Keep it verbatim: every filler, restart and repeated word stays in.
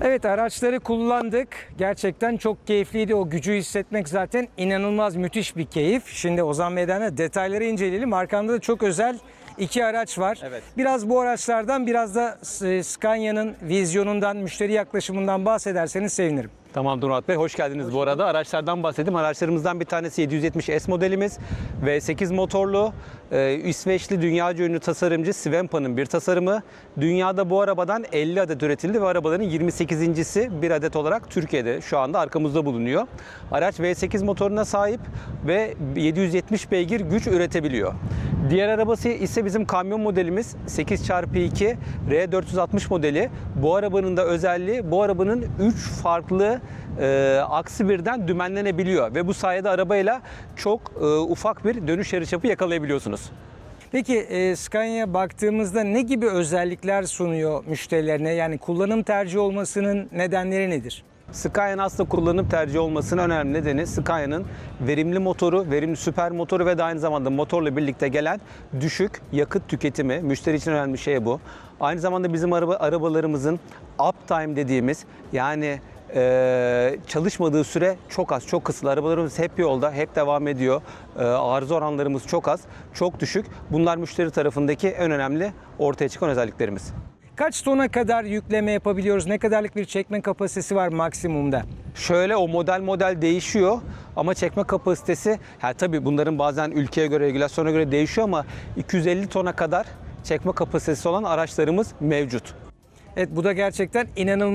Evet, araçları kullandık. Gerçekten çok keyifliydi. O gücü hissetmek zaten inanılmaz müthiş bir keyif. Şimdi Ozan Bey'den de detayları inceleyelim. Arkamda da çok özel iki araç var. Evet. Biraz bu araçlardan, biraz da Scania'nın vizyonundan, müşteri yaklaşımından bahsederseniz sevinirim. Tamam Murat Bey, hoş geldiniz. Bu arada araçlardan bahsedeyim. Araçlarımızdan bir tanesi yedi yüz yetmiş S modelimiz. V sekiz motorlu, e, İsveçli dünyaca ünlü tasarımcı Svenpa'nın bir tasarımı. Dünyada bu arabadan elli adet üretildi ve arabaların yirmi sekizincisi bir adet olarak Türkiye'de şu anda arkamızda bulunuyor. Araç V sekiz motoruna sahip ve yedi yüz yetmiş beygir güç üretebiliyor. Diğer arabası ise bizim kamyon modelimiz sekiz çarpı iki R dört yüz altmış modeli. Bu arabanın da özelliği, bu arabanın üç farklı e, aksi birden dümenlenebiliyor ve bu sayede arabayla çok e, ufak bir dönüş yarıçapı yakalayabiliyorsunuz. Peki e, Scania'ya baktığımızda ne gibi özellikler sunuyor müşterilerine? Yani kullanım tercih olmasının nedenleri nedir? Scania'nın aslında kullanım tercih olmasının önemli nedeni Scania'nın verimli motoru, verimli süper motoru ve de aynı zamanda motorla birlikte gelen düşük yakıt tüketimi. Müşteri için önemli şey bu. Aynı zamanda bizim araba, arabalarımızın uptime dediğimiz, yani Ee, çalışmadığı süre çok az, çok kısıtlı. Arabalarımız hep yolda, hep devam ediyor. Ee, arıza oranlarımız çok az, çok düşük. Bunlar müşteri tarafındaki en önemli ortaya çıkan özelliklerimiz. Kaç tona kadar yükleme yapabiliyoruz? Ne kadarlık bir çekme kapasitesi var maksimumda? Şöyle, o model model değişiyor ama çekme kapasitesi, ha, tabii bunların bazen ülkeye göre, regülasyona göre değişiyor ama iki yüz elli tona kadar çekme kapasitesi olan araçlarımız mevcut. Evet, bu da gerçekten inanılmaz.